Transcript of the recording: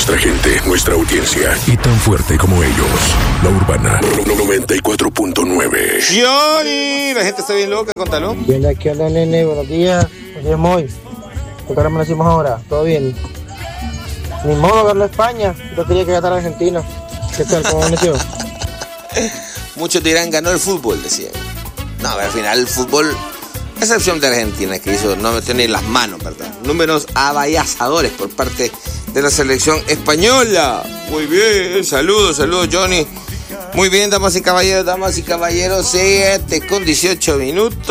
nuestra gente, nuestra audiencia. Y tan fuerte como ellos. La Urbana 94.9. Johnny, la gente está bien loca, contalo. Bien, ¿qué onda, nene? Buenos días. Buenos días, Moy. ¿Qué cara me decimos ahora? ¿Todo bien? Ni modo ganó España. Yo quería que ganara Argentina. ¿Qué tal? ¿Cómo amaneció? Muchos dirán ganó el fútbol, decían. No, al final el fútbol, a excepción de Argentina, que hizo, no metió ni las manos, ¿verdad? Números avallazadores por parte de la selección española. Muy bien, saludos, Johnny. Muy bien, damas y caballeros, 7:18.